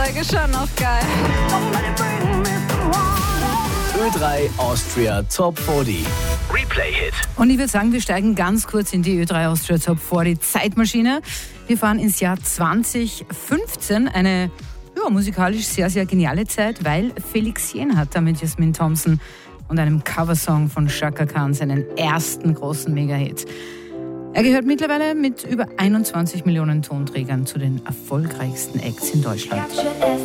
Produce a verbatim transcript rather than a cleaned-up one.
Folge schon noch geil. Ö drei Austria Top vierzig. Replay-Hit. Und ich würde sagen, wir steigen ganz kurz in die Ö drei Austria Top vierzig Zeitmaschine. Wir fahren ins Jahr zwanzig fünfzehn, eine ja, musikalisch sehr, sehr geniale Zeit, weil Felix Jähn hat da mit Jasmin Thompson und einem Coversong von Chaka Khan seinen ersten großen Mega-Hit. Er gehört mittlerweile mit über einundzwanzig Millionen Tonträgern zu den erfolgreichsten Acts in Deutschland.